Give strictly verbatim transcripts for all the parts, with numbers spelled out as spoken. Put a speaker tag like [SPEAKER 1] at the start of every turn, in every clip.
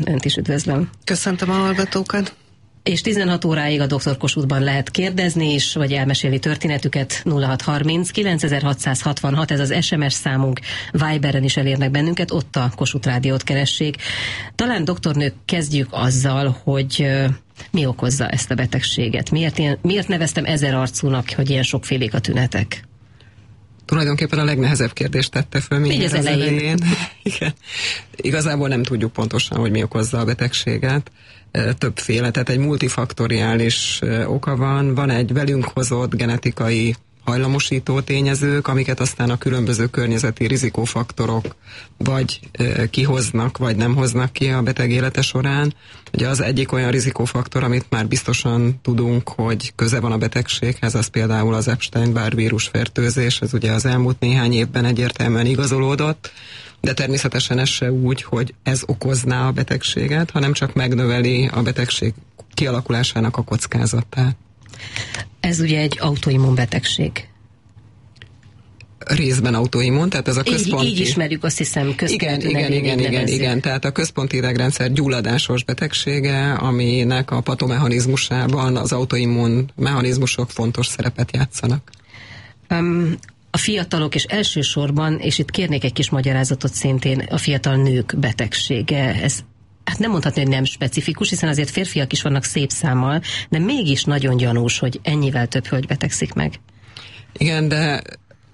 [SPEAKER 1] Önt is üdvözlöm.
[SPEAKER 2] Köszöntöm a hallgatókat.
[SPEAKER 1] És tizenhat óráig a doktor Kossuthban lehet kérdezni is, vagy elmesélni történetüket. Nulla hat harminc kilencezerhatszázhatvanhat, ez az es em es számunk, Viberen is elérnek bennünket, ott a Kossuth Rádiót keressék. Talán doktornők kezdjük azzal, hogy mi okozza ezt a betegséget. Miért, ilyen, miért neveztem ezer arcúnak, hogy ilyen sokfélék a tünetek?
[SPEAKER 3] Tulajdonképpen a legnehezebb kérdést tette föl mindjárt az elején. elején. Igen. Igazából nem tudjuk pontosan, hogy mi okozza a betegséget. Többféle, tehát egy multifaktoriális oka van. Van egy velünk hozott genetikai hajlamosító tényezők, amiket aztán a különböző környezeti rizikófaktorok vagy e, kihoznak, vagy nem hoznak ki a beteg élete során. Ugye az egyik olyan rizikófaktor, amit már biztosan tudunk, hogy köze van a betegséghez, az például az Epstein-Barr vírusfertőzés, ez ugye az elmúlt néhány évben egyértelműen igazolódott, de természetesen ez se úgy, hogy ez okozná a betegséget, hanem csak megnöveli a betegség kialakulásának a kockázatát.
[SPEAKER 1] Ez ugye egy autoimmun betegség.
[SPEAKER 3] Részben autoimmun, tehát ez a központi...
[SPEAKER 1] Így, így ismerjük, azt hiszem, központi
[SPEAKER 3] igen, igen, igen, igen, igen, tehát a központi idegrendszer gyulladásos betegsége, aminek a patomechanizmusában az autoimmun mechanizmusok fontos szerepet játszanak.
[SPEAKER 1] Um, a fiatalok, és elsősorban, és itt kérnék egy kis magyarázatot szintén, a fiatal nők betegsége, ez hát nem mondhatni, hogy nem specifikus, hiszen azért férfiak is vannak szép számmal, de mégis nagyon gyanús, hogy ennyivel több hölgy betegszik meg.
[SPEAKER 3] Igen, de,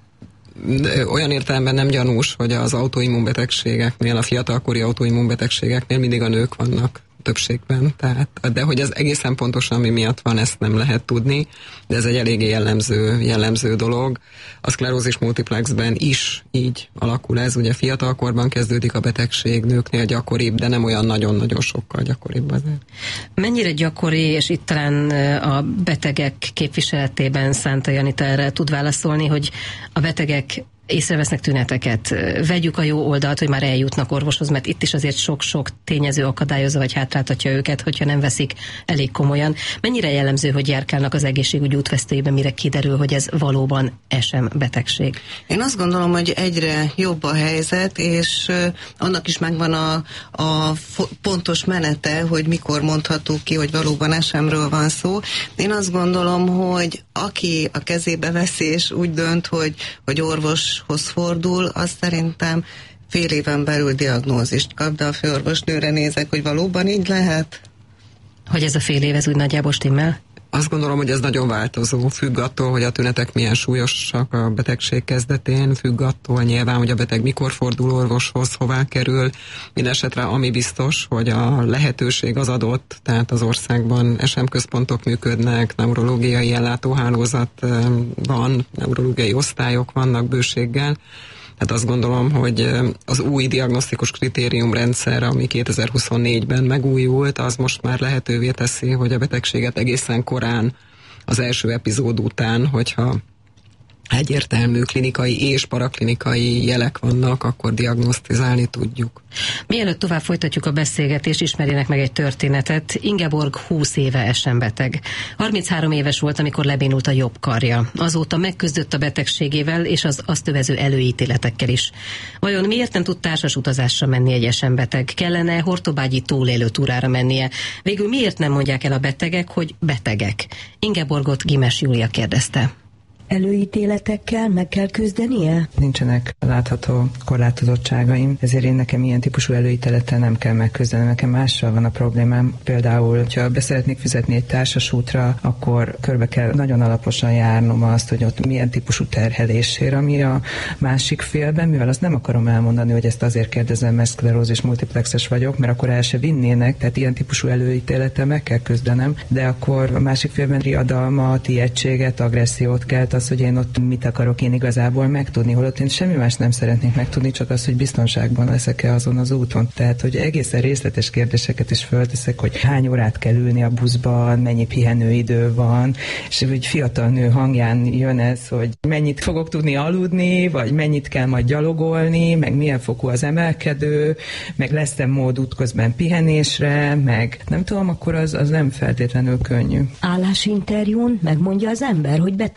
[SPEAKER 3] de olyan értelemben nem gyanús, hogy az autoimmunbetegségeknél, a fiatalkori autoimmunbetegségeknél mindig a nők vannak többségben, tehát, de hogy ez egészen pontosan mi miatt van, ezt nem lehet tudni, de ez egy eléggé jellemző, jellemző dolog. A szklerózis multiplexben is így alakul ez, ugye fiatalkorban kezdődik a betegség, nőknél gyakoribb, de nem olyan nagyon-nagyon sokkal gyakoribb azért.
[SPEAKER 1] Mennyire gyakori, és itt talán a betegek képviseletében Szánta Janita erre tud válaszolni, hogy a betegek észrevesznek tüneteket, vegyük a jó oldalt, hogy már eljutnak orvoshoz, mert itt is azért sok-sok tényező akadályozza, vagy hátráltatja őket, hogyha nem veszik elég komolyan. Mennyire jellemző, hogy járkálnak az egészségügy útvesztőjében, mire kiderül, hogy ez valóban es em betegség?
[SPEAKER 2] Én azt gondolom, hogy egyre jobb a helyzet, és annak is megvan a, a pontos menete, hogy mikor mondható ki, hogy valóban es emről van szó. Én azt gondolom, hogy aki a kezébe veszi, és úgy dönt, hogy, hogy orvoshoz fordul, az szerintem fél éven belül diagnózist kap, de a főorvosnőre nézek, hogy valóban így lehet.
[SPEAKER 1] Hogy ez a fél év, ez úgy nagyjából stimmel?
[SPEAKER 3] Azt gondolom, hogy ez nagyon változó, függ attól, hogy a tünetek milyen súlyosak a betegség kezdetén, függ attól nyilván, hogy a beteg mikor fordul orvoshoz, hová kerül. Mindenesetre ami biztos, hogy a lehetőség az adott, tehát az országban es em központok működnek, neurológiai ellátóhálózat van, neurológiai osztályok vannak bőséggel. Tehát azt gondolom, hogy az új diagnosztikus kritériumrendszer, ami kétezer-huszonnégyben megújult, az most már lehetővé teszi, hogy a betegséget egészen korán, az első epizód után, hogyha egyértelmű klinikai és paraklinikai jelek vannak, akkor diagnosztizálni tudjuk.
[SPEAKER 1] Mielőtt tovább folytatjuk a beszélgetést, ismerjenek meg egy történetet. Ingeborg húsz éve es em beteg. harminchárom éves volt, amikor lebénult a jobb karja. Azóta megküzdött a betegségével és az azt övező előítéletekkel is. Vajon miért nem tud társas utazásra menni egy es em beteg? Kellene hortobágyi túlélő túrára mennie? Végül miért nem mondják el a betegek, hogy betegek? Ingeborgot Gimes Júlia kérdezte.
[SPEAKER 4] Előítéletekkel meg kell küzdenie?
[SPEAKER 5] Nincsenek látható korlátozottságaim, ezért én nekem ilyen típusú előítélettel nem kell megküzdenem. Nekem mással van a problémám. Például, hogyha beszeretnék fizetni egy társasútra, akkor körbe kell nagyon alaposan járnom azt, hogy ott milyen típusú terhelésért, ami a másik félben, mivel azt nem akarom elmondani, hogy ezt azért kérdezem, mert szklerózis multiplexes vagyok, mert akkor el se vinnének, tehát ilyen típusú előítélettel meg kell küzdenem, de akkor a másik félben riadalmat, ijegységet, agressziót kelt az, hogy én ott mit akarok én igazából megtudni, holott én semmi más nem szeretnék megtudni, csak az, hogy biztonságban leszek-e azon az úton. Tehát, hogy egészen részletes kérdéseket is fölteszek, hogy hány órát kell ülni a buszban, mennyi pihenőidő van, és egy fiatal nő hangján jön ez, hogy mennyit fogok tudni aludni, vagy mennyit kell majd gyalogolni, meg milyen fokú az emelkedő, meg lesz-e mód útközben pihenésre, meg nem tudom, akkor az, az nem feltétlenül könnyű.
[SPEAKER 4] Állásinterjún megmondja az ember, hogy beteg?
[SPEAKER 5] De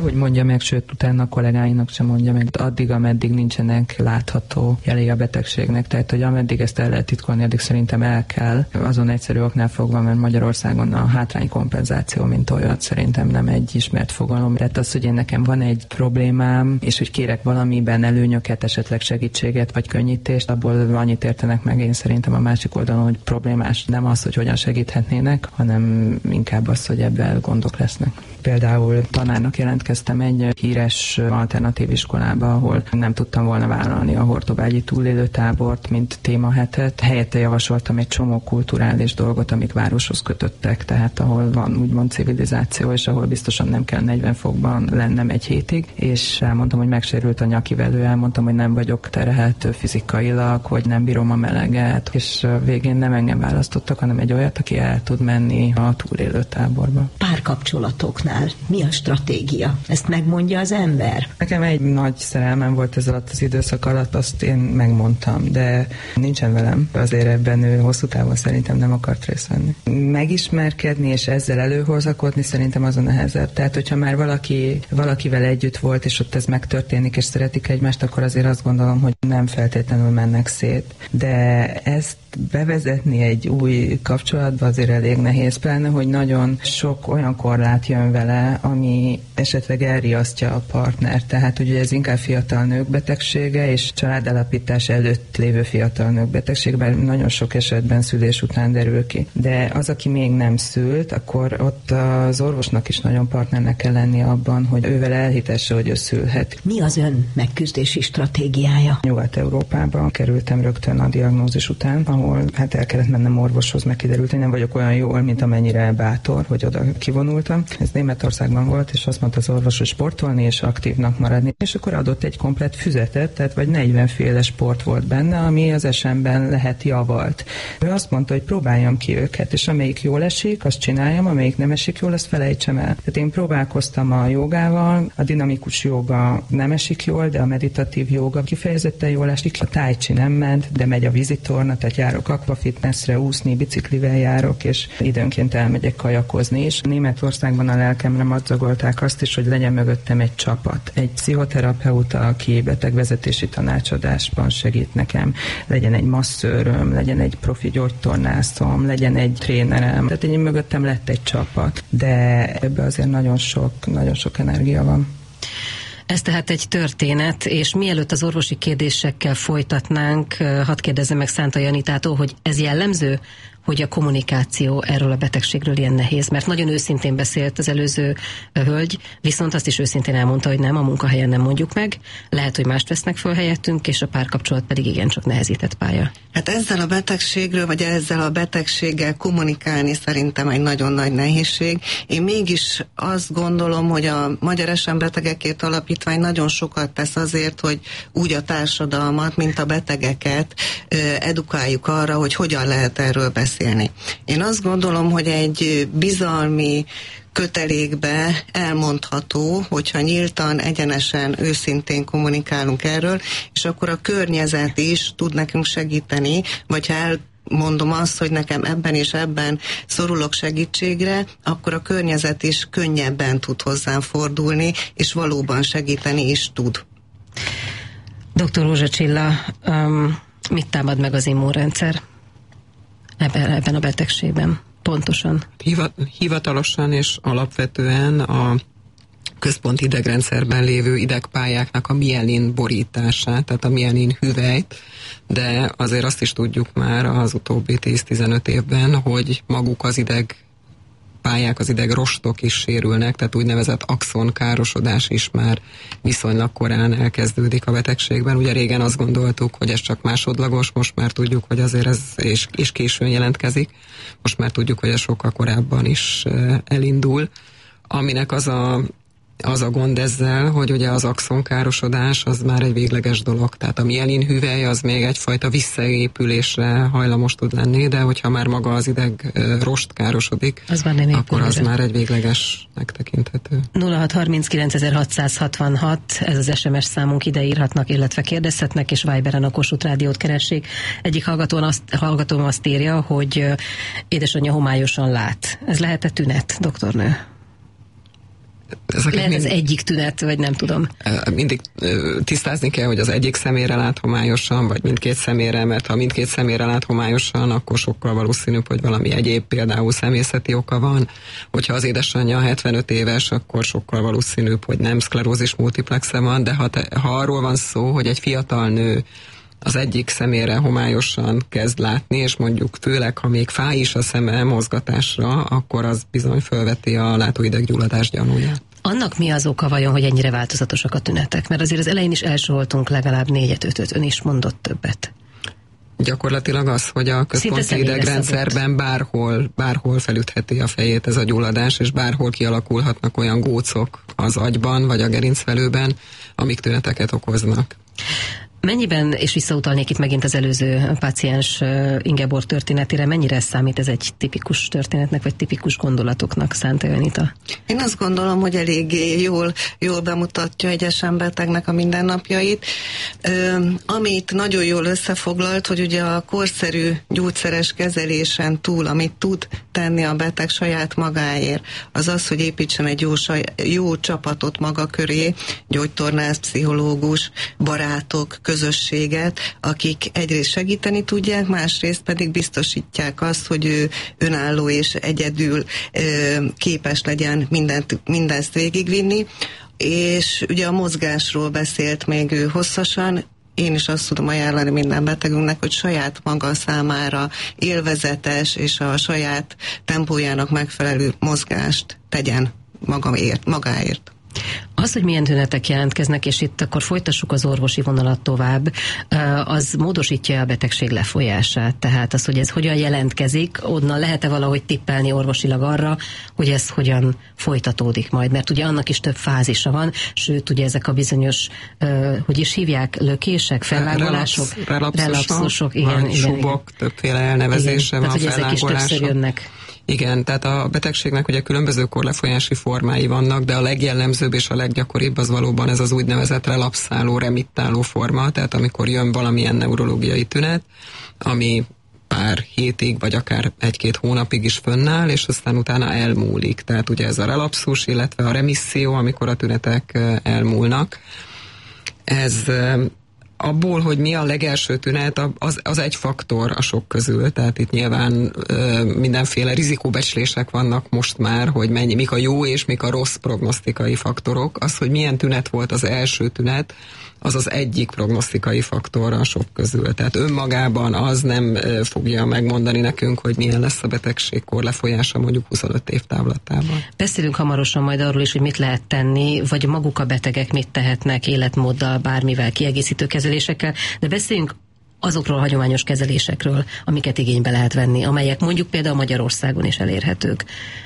[SPEAKER 5] hogy mondja meg, sőt, utána a kollégáinak sem mondja meg, addig, ameddig nincsenek látható jelei a betegségnek. Tehát, hogy ameddig ezt el lehet titkolni, addig szerintem el kell. Azon egyszerű oknál fogva, mert Magyarországon a hátránykompenzáció, mint olyat, szerintem nem egy ismert fogalom. Tehát az, hogy én nekem van egy problémám, és hogy kérek valamiben előnyöket, esetleg segítséget vagy könnyítést, abból annyit értenek meg én szerintem a másik oldalon, hogy problémás nem az, hogy hogyan segíthetnének, hanem inkább az, hogy ebből gondok lesznek. Például tanárnak jelentkeztem egy híres alternatív iskolába, ahol nem tudtam volna vállalni a hortobágyi túlélőtábort, mint témahetet. Helyette javasoltam egy csomó kulturális dolgot, amik városhoz kötöttek, tehát ahol van úgymond civilizáció, és ahol biztosan nem kell negyven fokban lennem egy hétig, és elmondtam, hogy megsérült a nyakivelő, elmondtam, hogy nem vagyok terhelhető fizikailag, hogy nem bírom a meleget, és végén nem engem választottak, hanem egy olyat, aki el tud menni a túlélőtáborba.
[SPEAKER 4] Párkapcsolatoknál mi a stratégia? Ezt megmondja az ember?
[SPEAKER 5] Nekem egy nagy szerelmem volt ez alatt az időszak alatt, azt én megmondtam, de nincsen velem. Azért ebben ő hosszú távon szerintem nem akart részt venni. Megismerkedni és ezzel előhozakodni szerintem az a nehezebb. Tehát, hogyha már valaki, valakivel együtt volt, és ott ez megtörténik, és szeretik egymást, akkor azért azt gondolom, hogy nem feltétlenül mennek szét. De ezt bevezetni egy új kapcsolatba azért elég nehéz, pláne, hogy nagyon sok olyan korlát jön vele, ami esetleg elriasztja a partnert. Tehát ugye ez inkább fiatal nők betegsége, és családalapítás előtt lévő fiatal nők betegségben nagyon sok esetben szülés után derül ki. De az, aki még nem szült, akkor ott az orvosnak is nagyon partnernek kell lenni abban, hogy ővel elhitesse, hogy ő szülhet.
[SPEAKER 4] Mi az ön megküzdési stratégiája?
[SPEAKER 5] Nyugat-Európában kerültem rögtön a diagnózis után, ahol hát el kellett mennem orvoshoz, meg kiderült, hogy nem vagyok olyan jól, mint amennyire bátor, hogy oda kivonultam. Ez Németországban volt, és azt mondta az orvos, hogy sportolni és aktívnak maradni. És akkor adott egy komplett füzetet, tehát vagy negyvenféle sport volt benne, ami az esemben lehet javalt. Ő azt mondta, hogy próbáljam ki őket, és amelyik jól esik, azt csináljam, amelyik nem esik jól, azt felejtsem el. Tehát én próbálkoztam a jogával, a dinamikus joga nem esik jól, de a meditatív joga kifejezetten jól esik. A tai chi nem ment, de megy a vízitorna, tehát járok akvafitnessre, úszni, biciklivel járok, és időnként elmegyek kajakozni is. Németországban a lelkemre madzagolták azt is, hogy legyen mögöttem egy csapat. Egy pszichoterapeuta, aki betegvezetési tanácsadásban segít nekem, legyen egy masszőröm, legyen egy profi gyógytornászom, legyen egy trénerem. Tehát én mögöttem lett egy csapat, de ebbe azért nagyon sok, nagyon sok energia van.
[SPEAKER 1] Ez tehát egy történet, és mielőtt az orvosi kérdésekkel folytatnánk, hadd kérdezzem meg Szánta Janitától, hogy ez jellemző, hogy a kommunikáció erről a betegségről ilyen nehéz, mert nagyon őszintén beszélt az előző hölgy, viszont azt is őszintén elmondta, hogy nem, a munkahelyen nem mondjuk meg, lehet, hogy mást vesznek föl helyettünk, és a párkapcsolat pedig igencsak nehezített pálya.
[SPEAKER 2] Hát ezzel a betegségről, vagy ezzel a betegséggel kommunikálni szerintem egy nagyon nagy nehézség. Én mégis azt gondolom, hogy a Magyar es em Betegekért Alapítvány nagyon sokat tesz azért, hogy úgy a társadalmat, mint a betegeket edukáljuk arra, hogy hogyan lehet erről beszélni. Én azt gondolom, hogy egy bizalmi kötelékbe elmondható, hogyha nyíltan, egyenesen, őszintén kommunikálunk erről, és akkor a környezet is tud nekünk segíteni, vagy ha el mondom azt, hogy nekem ebben és ebben szorulok segítségre, akkor a környezet is könnyebben tud hozzám fordulni, és valóban segíteni is tud.
[SPEAKER 1] doktor Rózsa Csilla, um, mit támad meg az immunrendszer ebben, ebben a betegségben? Pontosan.
[SPEAKER 3] Hivatalosan és alapvetően a központi idegrendszerben lévő idegpályáknak a mielin borítását, tehát a mielin hüvelyt, de azért azt is tudjuk már az utóbbi tíz-tizenöt évben, hogy maguk az ideg pályák, az idegrostok is sérülnek, tehát úgynevezett axonkárosodás is már viszonylag korán elkezdődik a betegségben. Ugye régen azt gondoltuk, hogy ez csak másodlagos, most már tudjuk, hogy azért ez és, és későn jelentkezik. Most már tudjuk, hogy ez sokkal korábban is elindul. Aminek az a Az a gond ezzel, hogy ugye az axonkárosodás az már egy végleges dolog. Tehát a mielin hüvely az még egyfajta visszaépülésre hajlamos tud lenni, de hogyha már maga az ideg rost károsodik, az akkor az már egy véglegesnek tekinthető.
[SPEAKER 1] nulla hat harminckilencezer-hatszázhatvanhat, ez az es em es számunk, ide írhatnak, illetve kérdezhetnek, és Viberen a Kossuth Rádiót keressék. Egyik hallgatón azt, hallgatóm azt írja, hogy édesanyja homályosan lát. Ez lehet-e tünet, doktornő? Lehet mind... ez egyik tünet, vagy nem tudom.
[SPEAKER 3] Mindig tisztázni kell, hogy az egyik személyre lát homályosan, vagy mindkét személyre, mert ha mindkét személyre lát homályosan, akkor sokkal valószínűbb, hogy valami egyéb, például személyzeti oka van. Hogyha az édesanyja hetvenöt éves, akkor sokkal valószínűbb, hogy nem szklerózis multiplexe van, de ha, te, ha arról van szó, hogy egy fiatal nő az egyik szemére homályosan kezd látni, és mondjuk főleg, ha még fáj is a szeme mozgatásra, akkor az bizony fölveti a látóideggyulladás gyanúját.
[SPEAKER 1] Annak mi az oka vajon, hogy ennyire változatosak a tünetek? Mert azért az elején is elsoroltunk legalább négyet, ötöt, ön is mondott többet.
[SPEAKER 3] Gyakorlatilag az, hogy a központi idegrendszerben bárhol, bárhol felütheti a fejét ez a gyulladás, és bárhol kialakulhatnak olyan gócok az agyban, vagy a gerincvelőben, amik tüneteket okoznak.
[SPEAKER 1] Mennyiben, és visszautalnék itt megint az előző páciens Ingeborg történetére, mennyire számít ez egy tipikus történetnek, vagy tipikus gondolatoknak, Szántai Anita?
[SPEAKER 2] Én azt gondolom, hogy eléggé jól, jól bemutatja egyesen betegnek a mindennapjait. Ö, amit nagyon jól összefoglalt, hogy ugye a korszerű gyógyszeres kezelésen túl, amit tud tenni a beteg saját magáért, az az, hogy építsen egy jó, saj, jó csapatot maga köré, gyógytornász, pszichológus, barátok, közösséget, akik egyrészt segíteni tudják, másrészt pedig biztosítják azt, hogy ő önálló és egyedül ö, képes legyen mindent, mindezt végigvinni, és ugye a mozgásról beszélt még ő hosszasan. Én is azt tudom ajánlani minden betegünknek, hogy saját maga számára élvezetes és a saját tempójának megfelelő mozgást tegyen magamért, magáért.
[SPEAKER 1] Az, hogy milyen tünetek jelentkeznek, és itt akkor folytassuk az orvosi vonalat tovább, az módosítja a betegség lefolyását. Tehát az, hogy ez hogyan jelentkezik, onnan lehet-e valahogy tippelni orvosilag arra, hogy ez hogyan folytatódik majd, mert ugye annak is több fázisa van, sőt, ugye ezek a bizonyos, hogy is hívják, lökések, fellángolások,
[SPEAKER 3] relapszusok,
[SPEAKER 1] relapszusok igen, igen,
[SPEAKER 3] subok, igen. Többféle elnevezése igen, van,
[SPEAKER 1] tehát, hogy ezek is többször jönnek.
[SPEAKER 3] Igen, tehát a betegségnek ugye különböző korlefolyási formái vannak, de a legjellemzőbb és a leggyakoribb az valóban ez az úgynevezett relapszáló, remittáló forma, tehát amikor jön valamilyen neurológiai tünet, ami pár hétig, vagy akár egy-két hónapig is fönnáll, és aztán utána elmúlik. Tehát ugye ez a relapszus, illetve a remisszió, amikor a tünetek elmúlnak. Ez abból, hogy mi a legelső tünet, az, az egy faktor a sok közül, tehát itt nyilván ö, mindenféle rizikóbecslések vannak most már, hogy mennyi, mik a jó és mik a rossz prognosztikai faktorok. Az, hogy milyen tünet volt az első tünet, az az egyik prognosztikai faktor a sok közül. Tehát önmagában az nem ö, fogja megmondani nekünk, hogy milyen lesz a betegség korlefolyása mondjuk huszonöt év távlatában.
[SPEAKER 1] Beszélünk hamarosan majd arról is, hogy mit lehet tenni, vagy maguk a betegek mit tehetnek életmóddal, bármivel, kiegészítő kezelésekkel, de beszéljünk azokról a hagyományos kezelésekről, amiket igénybe lehet venni, amelyek mondjuk például Magyarországon is elérhetők.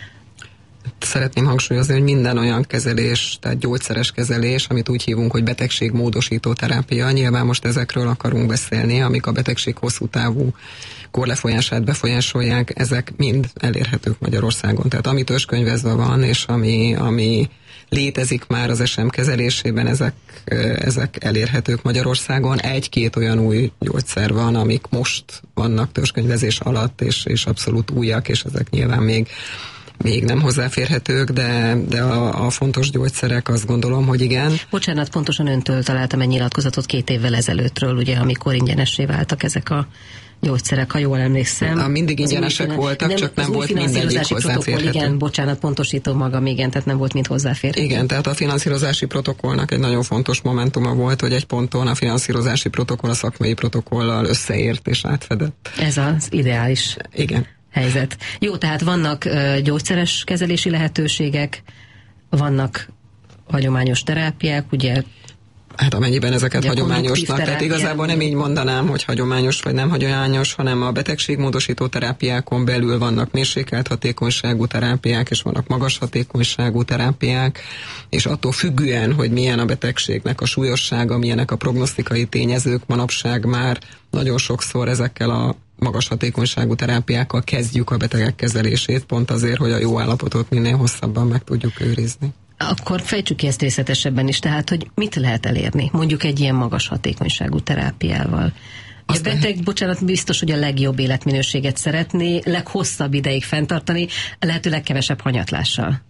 [SPEAKER 3] Szeretném hangsúlyozni, hogy minden olyan kezelés, tehát gyógyszeres kezelés, amit úgy hívunk, hogy betegségmódosító terápia, nyilván most ezekről akarunk beszélni, amik a betegség hosszú távú korlefolyását befolyásolják, ezek mind elérhetők Magyarországon. Tehát ami törzskönyvezve van, és ami, ami létezik már az es em kezelésében, ezek, ezek elérhetők Magyarországon. Egy-két olyan új gyógyszer van, amik most vannak törzskönyvezés alatt, és, és abszolút újak, és ezek nyilván még még nem hozzáférhetők, de, de a, a fontos gyógyszerek, azt gondolom, hogy igen.
[SPEAKER 1] Bocsánat, pontosan öntől találtam egy nyilatkozatot két évvel ezelőttről, ugye, amikor ingyenessé váltak ezek a gyógyszerek, ha jól emlékszem.
[SPEAKER 3] A mindig ingyenesek új, voltak, nem, csak nem volt mindegyik hozzáférhető.
[SPEAKER 1] Igen, bocsánat, pontosítom magam, igen, tehát nem volt mind hozzáférhető.
[SPEAKER 3] Igen, tehát a finanszírozási protokollnak egy nagyon fontos momentuma volt, hogy egy ponton a finanszírozási protokoll a szakmai protokollal összeért és átfedett.
[SPEAKER 1] Ez az ideális.
[SPEAKER 3] Igen.
[SPEAKER 1] Helyzet. Jó, tehát vannak uh, gyógyszeres kezelési lehetőségek, vannak hagyományos terápiák, ugye?
[SPEAKER 3] Hát amennyiben ezeket ugye hagyományosnak, tehát igazából nem így mondanám, hogy hagyományos vagy nem hagyományos, hanem a betegségmódosító terápiákon belül vannak mérsékelt hatékonyságú terápiák, és vannak magas hatékonyságú terápiák, és attól függően, hogy milyen a betegségnek a súlyossága, milyenek a prognosztikai tényezők, manapság már nagyon sokszor ezekkel a magas hatékonyságú terápiákkal kezdjük a betegek kezelését, pont azért, hogy a jó állapotot minél hosszabban meg tudjuk őrizni.
[SPEAKER 1] Akkor fejtsük ki ezt részletesebben is, tehát, hogy mit lehet elérni, mondjuk egy ilyen magas hatékonyságú terápiával. A beteg, lehet... bocsánat, biztos, hogy a legjobb életminőséget szeretné, leghosszabb ideig fenntartani, lehetőleg kevesebb hanyatlással.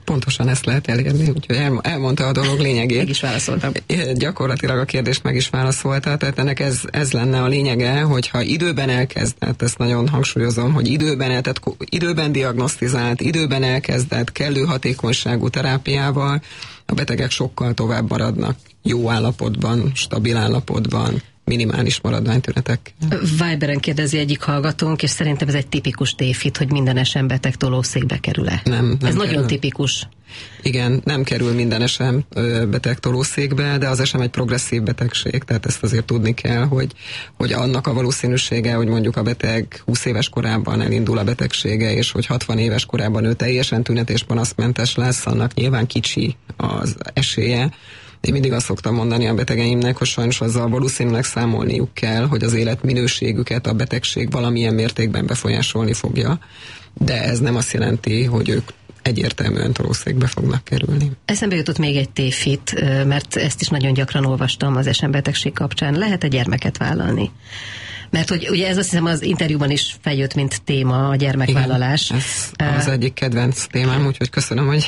[SPEAKER 3] Pontosan ezt lehet elérni, úgyhogy el, elmondta a dolog lényegét.
[SPEAKER 1] Meg is válaszoltam.
[SPEAKER 3] Gyakorlatilag a kérdést meg is válaszolta, tehát ennek ez, ez lenne a lényege, hogyha időben elkezdett, ezt nagyon hangsúlyozom, hogy időben, el, tehát időben diagnosztizált, időben elkezdett, kellő hatékonyságú terápiával, a betegek sokkal tovább maradnak jó állapotban, stabil állapotban, minimális maradványtünetek.
[SPEAKER 1] Viberen kérdezi egyik hallgatónk, és szerintem ez egy tipikus tévhit, hogy minden es em beteg tolószékbe kerül-e.
[SPEAKER 3] Nem, nem
[SPEAKER 1] Ez kerül. Nagyon tipikus.
[SPEAKER 3] Igen, nem kerül minden es em beteg tolószékbe, de az es em egy progresszív betegség, tehát ezt azért tudni kell, hogy, hogy annak a valószínűsége, hogy mondjuk a beteg húsz éves korában elindul a betegsége, és hogy hatvan éves korában ő teljesen tünet és panaszmentes lesz, annak nyilván kicsi az esélye. Én mindig azt szoktam mondani a betegeimnek, hogy sajnos azzal valószínűleg számolniuk kell, hogy az életminőségüket a betegség valamilyen mértékben befolyásolni fogja, de ez nem azt jelenti, hogy ők egyértelműen tolószékbe fognak kerülni.
[SPEAKER 1] Eszembe jutott még egy tévhit, mert ezt is nagyon gyakran olvastam az es em betegség kapcsán. Lehet-e gyermeket vállalni? Mert hogy ugye ez azt hiszem az interjúban is feljött, mint téma a gyermekvállalás.
[SPEAKER 3] Igen, ez az egyik kedvenc témám, úgyhogy köszönöm, hogy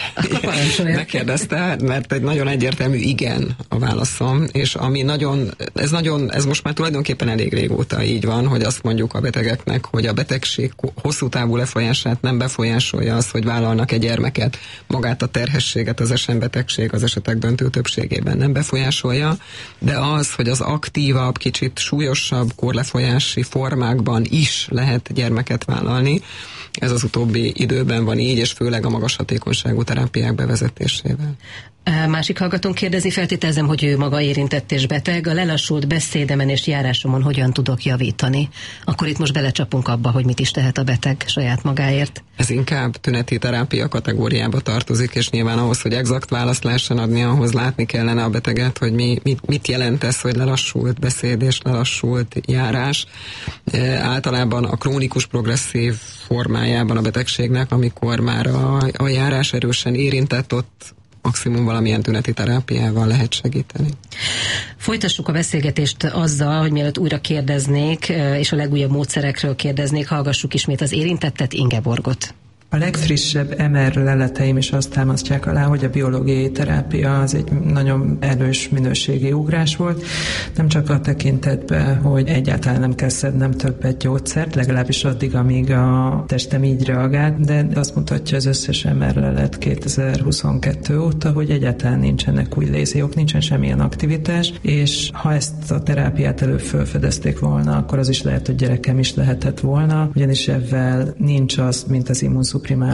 [SPEAKER 3] megkérdezte, mert egy nagyon egyértelmű igen a válaszom, és ami nagyon, ez nagyon, ez most már tulajdonképpen elég régóta így van, hogy azt mondjuk a betegeknek, hogy a betegség hosszú távú lefolyását nem befolyásolja az, hogy vállalnak egy gyermeket, magát a terhességet az es em betegség az esetek döntő többségében nem befolyásolja, de az, hogy az aktívabb, kicsit súlyosabb korlefolyás formákban is lehet gyermeket vállalni. Ez az utóbbi időben van így, és főleg a magas hatékonyságú terápiák bevezetésével.
[SPEAKER 1] Másik hallgatón kérdezi, feltételezem, hogy ő maga érintett és beteg. A lelassult beszédemen és járásomon hogyan tudok javítani? Akkor itt most belecsapunk abba, hogy mit is tehet a beteg saját magáért.
[SPEAKER 3] Ez inkább tüneti terápia kategóriába tartozik, és nyilván ahhoz, hogy exakt választ lehessen adni, ahhoz látni kellene a beteget, hogy mi, mit, mit jelent ez, hogy lelassult beszéd és lelassult járás. E, általában a krónikus progresszív formájában a betegségnek, amikor már a, a járás erősen érintett, ott maximum valamilyen tüneti terápiával lehet segíteni.
[SPEAKER 1] Folytassuk a beszélgetést azzal, hogy mielőtt újra kérdeznék, és a legújabb módszerekről kérdeznék, hallgassuk ismét az érintettet, Ingeborgot.
[SPEAKER 5] A legfrissebb em er leleteim is azt támasztják alá, hogy a biológiai terápia az egy nagyon erős minőségi ugrás volt. Nem csak a tekintetben, hogy egyáltalán nem kell szednem többet gyógyszert, legalábbis addig, amíg a testem így reagált, de azt mutatja az összes em er lelet kétezer-huszonkettő óta, hogy egyáltalán nincsenek új léziók, nincsen semmilyen aktivitás, és ha ezt a terápiát előbb felfedezték volna, akkor az is lehet, hogy gyerekem is lehetett volna, ugyanis ebben nincs az, mint az immunszuprimáló,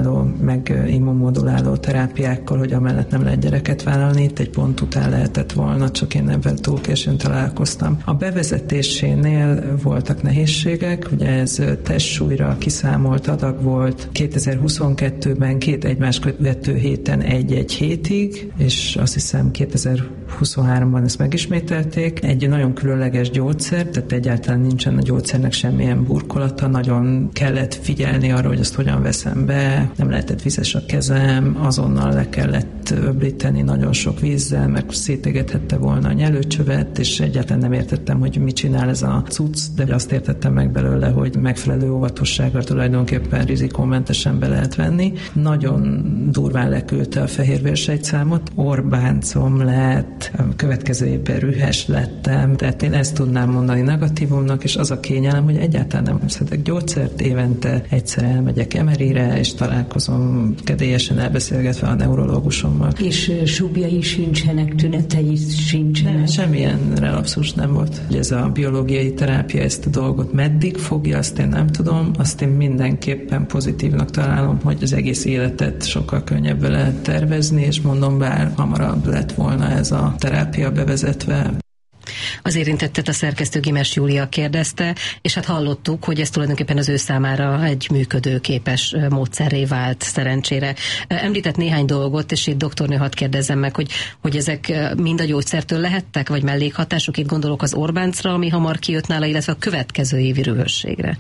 [SPEAKER 5] meg immunmoduláló terápiákkal, hogy amellett nem lehet gyereket vállalni, itt egy pont után lehetett volna, csak én ebben túl későn találkoztam. A bevezetésénél voltak nehézségek, ugye ez testsúlyra kiszámolt adag volt, kétezer-huszonkettőben két egymás követő héten egy-egy hétig, és azt hiszem kétezer-huszonháromban ezt megismételték. Egy nagyon különleges gyógyszer, tehát egyáltalán nincsen a gyógyszernek semmilyen burkolata, nagyon kellett figyelni arra, hogy azt hogyan veszem be, nem lehetett vizes a kezem, azonnal le kellett öblíteni nagyon sok vízzel, meg szétégethette volna a nyelőcsövet, és egyáltalán nem értettem, hogy mit csinál ez a cucc, de azt értettem meg belőle, hogy megfelelő óvatossággal tulajdonképpen rizikómentesen be lehet venni. Nagyon durván leküldte a fehérvérsejtszámot, orbáncom lett, a következő évben rühes lettem, tehát én ezt tudnám mondani negatívumnak, és az a kényelem, hogy egyáltalán nem szedek gyógyszert, évente egyszer elmegyek em er i-re, és találkozom kedélyesen elbeszélgetve a neurológusommal.
[SPEAKER 4] És súbjai sincsenek, tünetei sincsenek?
[SPEAKER 5] Nem, semmilyen relapszus nem volt. Ez a biológiai terápia ezt a dolgot meddig fogja, azt én nem tudom, azt én mindenképpen pozitívnak találom, hogy az egész életet sokkal könnyebben lehet tervezni, és mondom, bár hamarabb lett volna ez a terápia bevezetve.
[SPEAKER 1] Az érintettet a szerkesztő Gimes Júlia kérdezte, és hát hallottuk, hogy ez tulajdonképpen az ő számára egy működőképes módszerré vált szerencsére. Említett néhány dolgot, és itt doktornő, hadd kérdezzem meg, hogy, hogy ezek mind a gyógyszertől lehettek, vagy mellékhatások? Itt gondolok az Orbáncra, ami hamar kijött nála, illetve a következő évi rühösségre.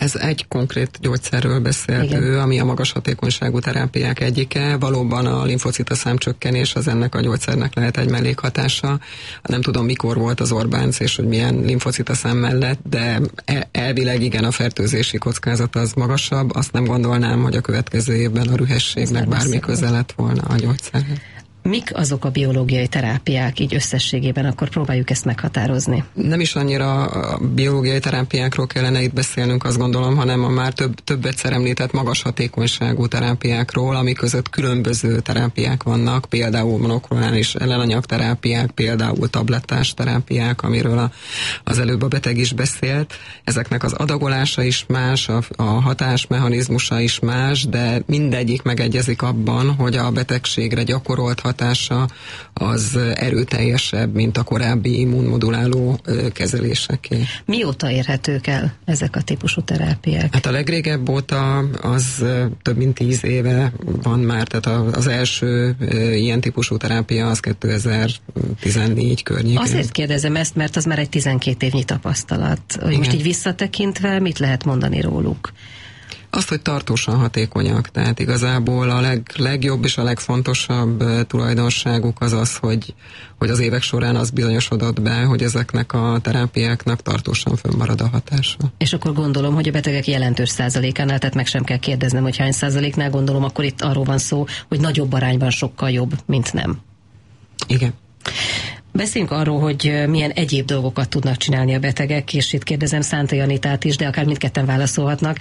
[SPEAKER 3] Ez egy konkrét gyógyszerről beszélt Igen. ő, ami a magas hatékonyságú terápiák egyike. Valóban a limfocita számcsökkenés az ennek a gyógyszernek lehet egy mellékhatása. Nem tudom, mikor volt az Orbánc, és hogy milyen limfocita szám mellett, de elvileg igen, a fertőzési kockázat az magasabb. Azt nem gondolnám, hogy a következő évben a rühességnek bármi köze lett volna a gyógyszerhez.
[SPEAKER 1] Mik azok a biológiai terápiák így összességében, akkor próbáljuk ezt meghatározni?
[SPEAKER 3] Nem is annyira a biológiai terápiákról kellene itt beszélnünk, azt gondolom, hanem a már több, több egyszer említett magas hatékonyságú terápiákról, ami között különböző terápiák vannak, például monoklonális ellenanyagterápiák, például tablettás terápiák, amiről a, az előbb a beteg is beszélt. Ezeknek az adagolása is más, a, a hatásmechanizmusa is más, de mindegyik megegyezik abban, hogy a betegségre gyakorolt hatása az erőteljesebb, mint a korábbi immunmoduláló kezeléseké.
[SPEAKER 1] Mióta érhetők el ezek a típusú terápiák?
[SPEAKER 3] Hát a legrégebb óta az több mint tíz éve van már, tehát az első ilyen típusú terápia az kétezer-tizennégy környékén.
[SPEAKER 1] Azért kérdezem ezt, mert az már egy tizenkét évnyi tapasztalat. Hogy most így visszatekintve mit lehet mondani róluk?
[SPEAKER 3] Azt, hogy tartósan hatékonyak, tehát igazából a leg, legjobb és a legfontosabb tulajdonságuk az az, hogy, hogy az évek során az bizonyosodott be, hogy ezeknek a terápiáknak tartósan fönnmarad a hatása.
[SPEAKER 1] És akkor gondolom, hogy a betegek jelentős százalékánál, tehát meg sem kell kérdeznem, hogy hány százaléknál, gondolom, akkor itt arról van szó, hogy nagyobb arányban sokkal jobb, mint nem.
[SPEAKER 3] Igen.
[SPEAKER 1] Beszéljünk arról, hogy milyen egyéb dolgokat tudnak csinálni a betegek, és itt kérdezem Szántai Anitát is, de akár mindketten válaszolhatnak.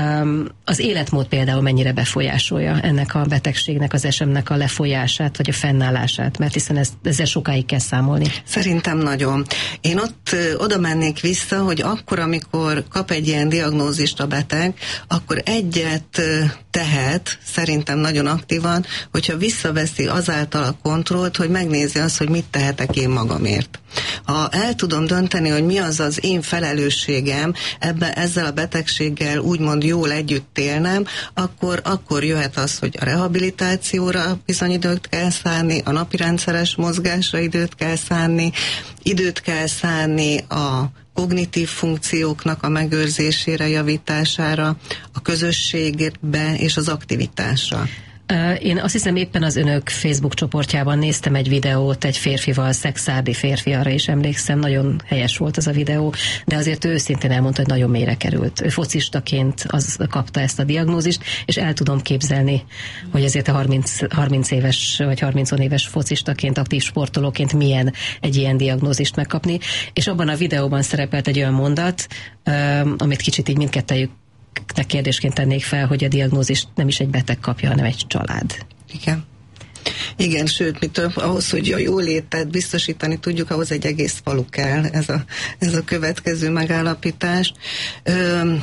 [SPEAKER 1] Az életmód például mennyire befolyásolja ennek a betegségnek, az es em-nek a lefolyását, vagy a fennállását, mert hiszen ez, ezzel sokáig kell számolni.
[SPEAKER 2] Szerintem nagyon. Én ott oda mennék vissza, hogy akkor, amikor kap egy ilyen diagnózist a beteg, akkor egyet tehet, szerintem nagyon aktívan, hogyha visszaveszi azáltal a kontrollt, hogy megnézi azt, hogy mit tehetek én magamért. Ha el tudom dönteni, hogy mi az az én felelősségem ebbe, ezzel a betegséggel úgymond jól együtt élnem, akkor, akkor jöhet az, hogy a rehabilitációra bizony időt kell szánni, a napi rendszeres mozgásra időt kell szánni, időt kell szánni a kognitív funkcióknak a megőrzésére, javítására, a közösségbe és az aktivitásra.
[SPEAKER 1] Én azt hiszem éppen az önök Facebook csoportjában néztem egy videót egy férfival, szexárdi férfi, arra is emlékszem, nagyon helyes volt az a videó, de azért ő őszintén elmondta, hogy nagyon mélyre került. Ő focistaként az kapta ezt a diagnózist, és el tudom képzelni, hogy ezért a harminc, harminc éves vagy harminc éves focistaként, aktív sportolóként milyen egy ilyen diagnózist megkapni. És abban a videóban szerepelt egy olyan mondat, amit kicsit így mindkettejük kérdésként tennék fel, hogy a diagnózist nem is egy beteg kapja, hanem egy család.
[SPEAKER 2] Igen. Igen, sőt, mi több, ahhoz, hogy a jólétet biztosítani tudjuk, ahhoz egy egész falu kell, ez a, ez a következő megállapítás. Ö,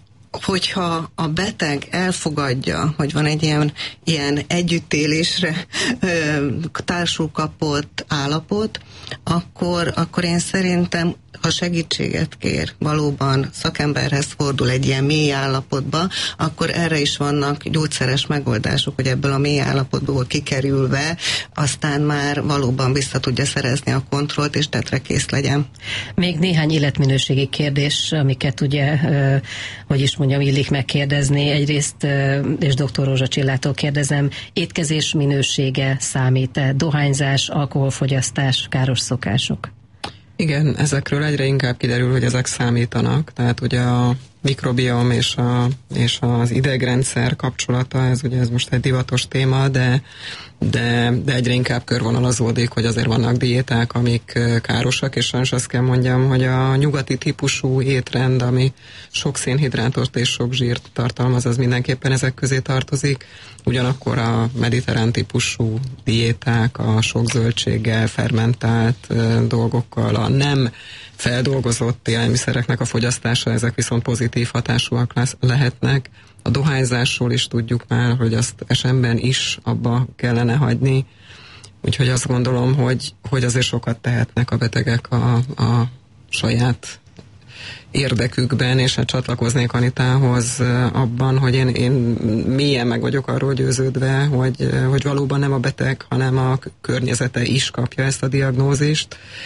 [SPEAKER 2] hogyha a beteg elfogadja, hogy van egy ilyen, ilyen együttélésre ö, társul kapott állapot, akkor, akkor én szerintem, ha segítséget kér, valóban szakemberhez fordul egy ilyen mély állapotba, akkor erre is vannak gyógyszeres megoldások, hogy ebből a mély állapotból kikerülve aztán már valóban vissza tudja szerezni a kontrollt, és tetrekész legyen.
[SPEAKER 1] Még néhány életminőségi kérdés, amiket ugye, hogy is mondjam, illik megkérdezni. Egyrészt, és doktor Rózsa Csillától kérdezem, étkezés minősége számít-e? Dohányzás, alkoholfogyasztás, káros szokások?
[SPEAKER 3] Igen, ezekről egyre inkább kiderül, hogy ezek számítanak, tehát ugye a mikrobiom és, a, és az idegrendszer kapcsolata, ez ugye ez most egy divatos téma, de, de, de egyre inkább körvonalazódik, hogy azért vannak diéták, amik károsak, és sajnos azt kell mondjam, hogy a nyugati típusú étrend, ami sok szénhidrátot és sok zsírt tartalmaz, az mindenképpen ezek közé tartozik. Ugyanakkor a mediterrán típusú diéták, a sok zöldséggel, fermentált uh, dolgokkal, a nem feldolgozott élelmiszereknek a fogyasztása, ezek viszont pozitív hatásúak lesz, lehetnek. A dohányzásról is tudjuk már, hogy azt esemben is abba kellene hagyni. Úgyhogy azt gondolom, hogy, hogy azért sokat tehetnek a betegek a, a saját érdekükben, és hát csatlakoznék Anitához abban, hogy én, én mélyen meg vagyok arról győződve, hogy, hogy valóban nem a beteg, hanem a környezete is kapja ezt a diagnózist.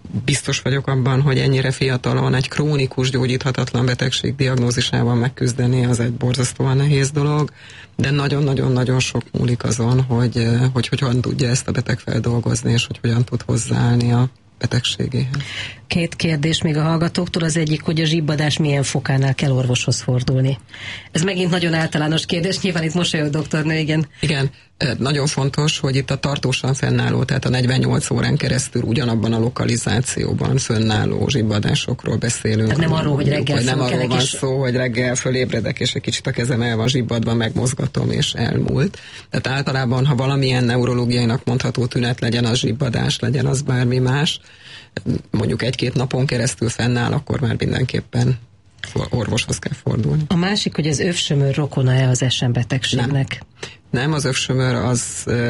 [SPEAKER 3] biztos vagyok abban, hogy ennyire fiatalon egy krónikus, gyógyíthatatlan betegség diagnózisával megküzdeni, az egy borzasztóan nehéz dolog, de nagyon-nagyon-nagyon sok múlik azon, hogy, hogy hogyan tudja ezt a beteg feldolgozni, és hogy hogyan tud hozzáállni a betegségéhez.
[SPEAKER 1] Két kérdés még a hallgatóktól. Az egyik, hogy a zsibbadás milyen fokánál kell orvoshoz fordulni. Ez megint nagyon általános kérdés, nyilván itt mosolyog doktornő, igen.
[SPEAKER 3] Igen, nagyon fontos, hogy itt a tartósan fennálló, tehát a negyvennyolc órán keresztül ugyanabban a lokalizációban fönnálló zsibbadásokról beszélünk.
[SPEAKER 1] Tehát nem arról, hogy reggel
[SPEAKER 3] hogy nem arról van
[SPEAKER 1] is...
[SPEAKER 3] szó, hogy reggel fölébredek, és egy kicsit a kezem el van zsibbadva, megmozgatom, és elmúlt. Tehát általában, ha valamilyen neurológiainak mondható tünet, legyen az zsibbadás, legyen az bármi más, mondjuk egy-két napon keresztül fennáll, akkor már mindenképpen orvoshoz kell fordulni.
[SPEAKER 1] A másik, hogy az övsömör rokona-e az es em betegségnek?
[SPEAKER 3] Nem. Nem, az övsömör az,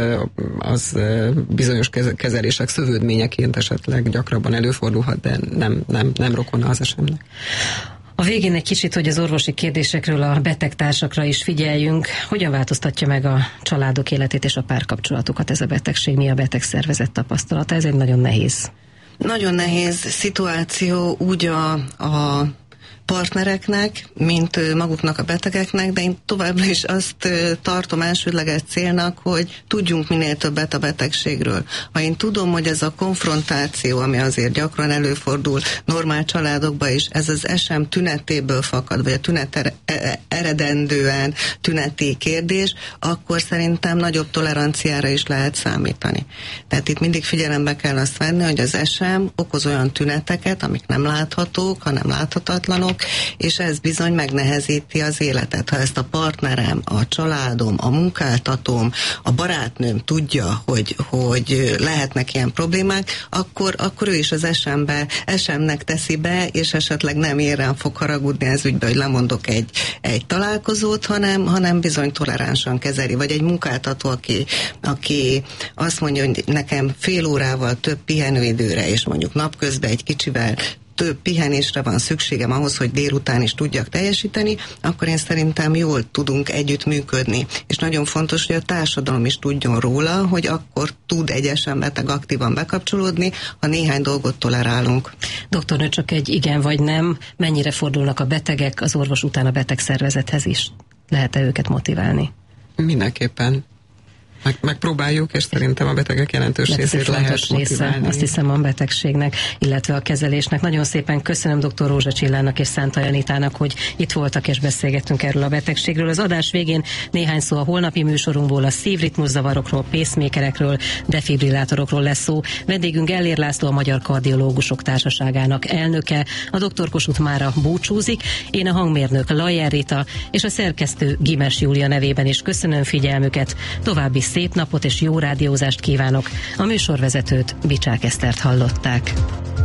[SPEAKER 3] az bizonyos kezelések szövődményeként esetleg gyakrabban előfordulhat, de nem, nem, nem rokona az es emnek.
[SPEAKER 1] A végén egy kicsit, hogy az orvosi kérdésekről a betegtársakra is figyeljünk. Hogyan változtatja meg a családok életét és a párkapcsolatukat ez a betegség? Mi a betegszervezet tapasztalata? Ez egy nagyon nehéz.
[SPEAKER 2] Nagyon nehéz szituáció úgy a, a partnereknek, mint maguknak a betegeknek, de én továbbra is azt tartom elsődleges célnak, hogy tudjunk minél többet a betegségről. Ha én tudom, hogy ez a konfrontáció, ami azért gyakran előfordul normál családokban is, ez az es em tünetéből fakad, vagy a tünet eredendően tüneti kérdés, akkor szerintem nagyobb toleranciára is lehet számítani. Tehát itt mindig figyelembe kell azt venni, hogy az es em okoz olyan tüneteket, amik nem láthatók, hanem láthatatlanok, és ez bizony megnehezíti az életet. Ha ezt a partnerem, a családom, a munkáltatóm, a barátnőm tudja, hogy, hogy lehetnek ilyen problémák, akkor, akkor ő is az es embe, es emnek teszi be, és esetleg nem érrem fog haragudni ez ügybe, hogy lemondok egy, egy találkozót, hanem, hanem bizony toleránsan kezeli. Vagy egy munkáltató, aki, aki azt mondja, hogy nekem fél órával több pihenőidőre, és mondjuk napközben egy kicsivel több pihenésre van szükségem ahhoz, hogy délután is tudjak teljesíteni, akkor én szerintem jól tudunk együtt működni. És nagyon fontos, hogy a társadalom is tudjon róla, hogy akkor tud egy es em beteg aktívan bekapcsolódni, ha néhány dolgot tolerálunk.
[SPEAKER 1] Doktornő, csak egy igen vagy nem, mennyire fordulnak a betegek az orvos után a betegszervezethez is? Lehet-e őket motiválni?
[SPEAKER 3] Mindenképpen. Meg, megpróbáljuk, és szerintem a betegek jelentős részét lehet motiválni.
[SPEAKER 1] Azt hiszem a betegségnek, illetve a kezelésnek. Nagyon szépen köszönöm dr. Rózsa Csillának és Szántai Anitának, hogy itt voltak és beszélgettünk erről a betegségről. Az adás végén néhány szó a holnapi műsorunkból, a szívritmuszavarokról, pacemakerekről, defibrillátorokról lesz szó. Vendégünk Ellér László, a Magyar Kardiológusok Társaságának elnöke. A doktor Kossuth mára búcsúzik. Én a hangmérnök Lajer Rita és a szerkesztő Gimes Júlia nevében is köszönöm figyelmüket. További szép napot és jó rádiózást kívánok. A műsorvezetőt, Bicsák Esztert hallották.